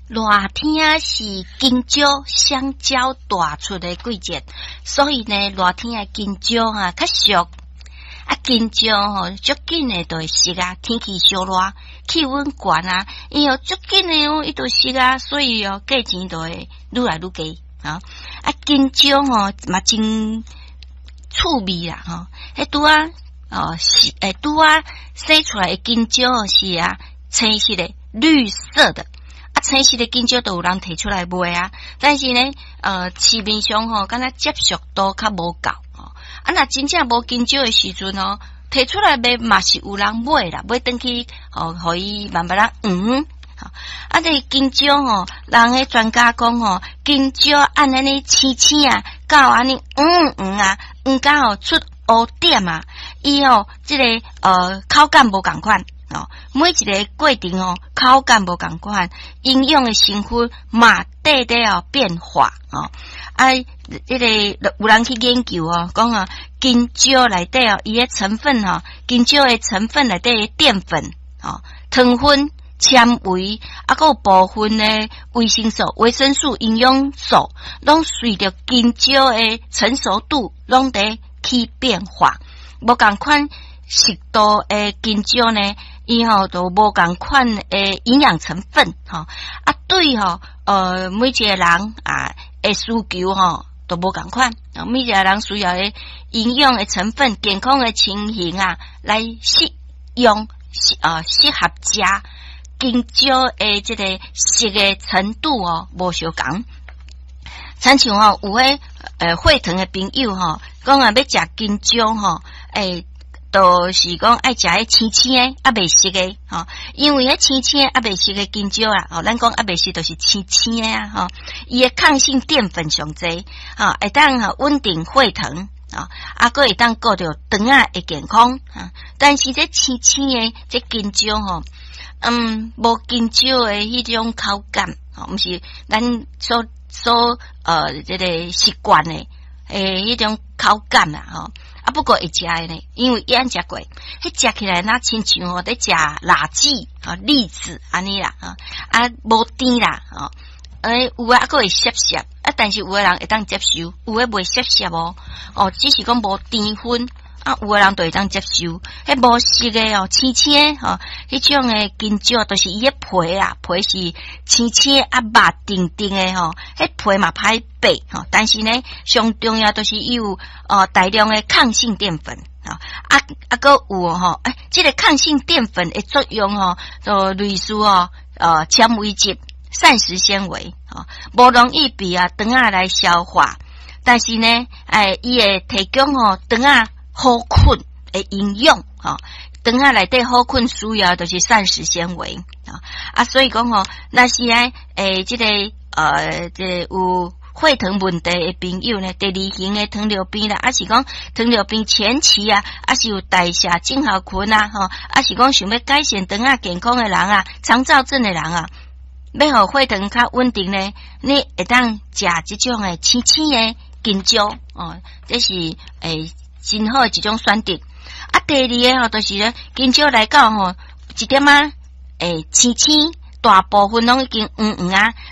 热天是金蕉、香蕉大出的季节，所以呢，热天的金蕉较俗。金蕉足紧的就会熟啊，天气烧热，气温高啊，伊足紧的伊就熟啊，所以价钱就会愈来愈低啊。金蕉嘛真趣味啦迄拄拄生出来的金蕉是青色的、绿色的。青色的金蕉都有人摕出来卖啊，但是呢，市面上敢若接受度较无够若真正无金蕉的时阵摕出来卖嘛是有人买啦，买转去互伊慢慢这金蕉人诶专家讲金蕉按安尼青青到安尼黄到出乌点伊这个口感无共款。每一个过程口感无共款，营养的成分嘛短变化这个有人去研究讲金蕉内底伊的成分金蕉的成分内底淀粉糖分、纤维还有部分的维生素、营养素，拢随着金蕉的成熟度拢在起变化，无共款适度的金蕉呢。伊都无共款诶营养成分对每一个人诶需求都无共款每一个人需要诶营养诶成分、健康诶情形来适用适合食金蕉诶这个熟诶程度无相共。亲像有诶血糖诶朋友讲要食金蕉就是讲爱食迄青青诶未熟诶因为迄青青诶未熟诶金蕉咱讲未熟就是青青诶伊诶抗性淀粉上济会当稳定血糖佫会当顾着肠诶健康但是这青青诶这金蕉无金蕉诶迄种口感毋是咱所这个习惯诶迄种口感不过会食诶呢，因为伊安食过，迄食起来那亲像在食垃圾栗子安尼啦无甜啦有佫会涩涩但是有诶人会当接受，有诶袂涩涩只是讲无甜分有诶人就会当接受。迄无熟诶青青诶迄种诶金蕉，就是伊诶皮是青青肉定定诶迄皮嘛歹掰但是呢，上重要就是伊有大量诶抗性淀粉佫有这个抗性淀粉诶作用就类似纤维质、膳食纤维无容易被肠来消化，但是呢伊会提供肠好困的营养肠内底好困需要就是膳食纤维所以讲若是这个这有血糖问题的朋友呢，第二型的糖尿病啦，是讲糖尿病前期是有代谢症候群是讲想要改善肠健康的人肠燥症的人要互血糖较稳定呢，你会当食这种的青青的金蕉这是真好的一种选择第二个就是呢，金蕉来讲一点青青，大部分拢已经黄黄